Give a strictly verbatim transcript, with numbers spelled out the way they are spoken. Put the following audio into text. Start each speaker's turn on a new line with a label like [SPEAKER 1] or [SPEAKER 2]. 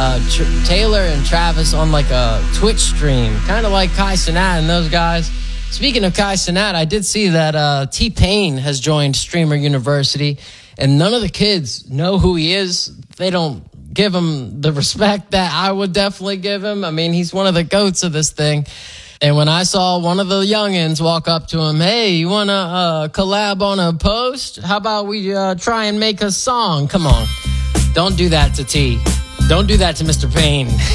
[SPEAKER 1] uh, Tr- Taylor and Travis on like a Twitch stream, kind of like Kai Cenat and those guys. Speaking of Kai Cenat, I did see that uh, T-Pain has joined Streamer University, and none of the kids know who he is. They don't give him the respect that I would definitely give him. I mean, he's one of the goats of this thing. And when I saw one of the youngins walk up to him, hey, you want to uh, collab on a post? How about we uh, try and make a song? Come on. Don't do that to T. Don't do that to Mister Payne.